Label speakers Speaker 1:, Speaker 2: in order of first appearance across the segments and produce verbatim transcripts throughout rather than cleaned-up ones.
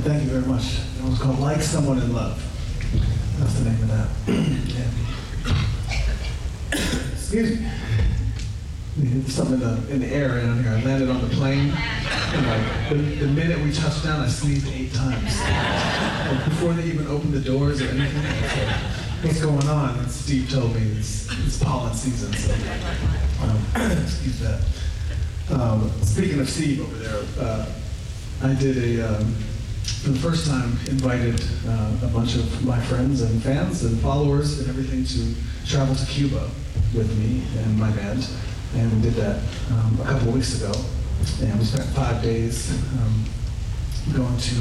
Speaker 1: Thank you very much. It was called Like Someone in Love. That's the name of that. Yeah. Excuse me. There's something in the, in the air down here. I landed on the plane, and like, the, the minute we touched down, I sneezed eight times. Like, before they even opened the doors or anything. Like, what's going on? And Steve told me it's, it's pollen season, so um, excuse that. Um, speaking of Steve over there, uh, I did a, um, for the first time, invited uh, a bunch of my friends and fans and followers and everything to travel to Cuba with me and my band. And we did that um, a couple of weeks ago. And we spent five days um, going to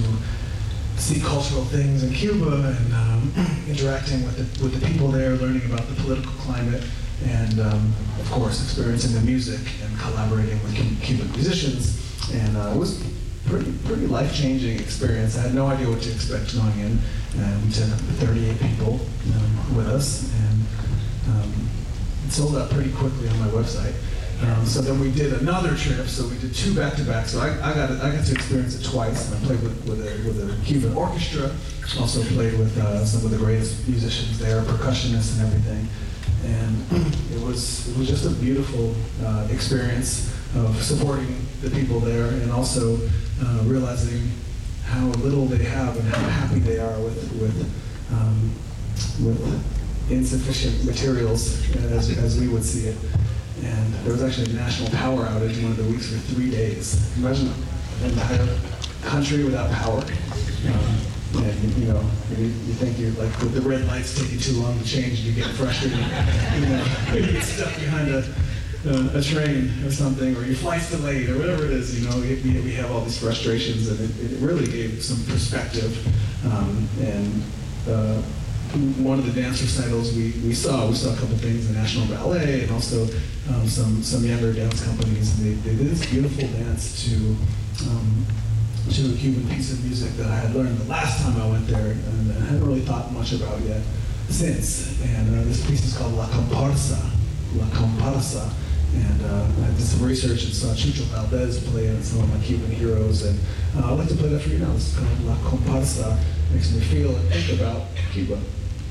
Speaker 1: see cultural things in Cuba and um, interacting with the, with the people there, learning about the political climate, and um, of course experiencing the music and collaborating with Cuban musicians. And uh, it was pretty pretty life-changing experience. I had no idea what to expect going in. And we took thirty-eight people um, with us, and um, it sold out pretty quickly on my website. Um, so then we did another trip, so we did two back-to-back. So I, I got I got to experience it twice. And I played with, with, a, with a Cuban orchestra, also played with uh, some of the greatest musicians there, percussionists and everything. And it was, it was just a beautiful uh, experience of supporting the people there, and also uh, realizing how little they have and how happy they are with, with, um, with insufficient materials, as, as we would see it. And there was actually a national power outage one of the weeks for three days. Imagine an entire country without power. Um, and you know, you, you think you're like, the, the red lights take you too long to change, and you get frustrated. You know, you get stuck behind a, uh, a train or something, or your flight's delayed, or whatever it is. You know, we, we have all these frustrations, and it, it really gave some perspective. Um, and uh, one of the dance recitals we, we saw, we saw a couple things, the National Ballet, and also um, some some younger dance companies. And they, they did this beautiful dance to um, to a Cuban piece of music that I had learned the last time I went there, and I hadn't really thought much about yet since. And uh, this piece is called La Comparsa, La Comparsa. And uh, I did some research and saw Chucho Valdez play it, and some of my Cuban heroes. And uh, I'd like to play that for you now. This is called La Comparsa. Makes me feel and think about Cuba.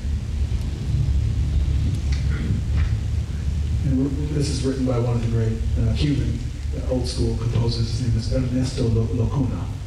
Speaker 1: And this is written by one of the great uh, Cuban uh, old school composers. His name is Ernesto Lacuna.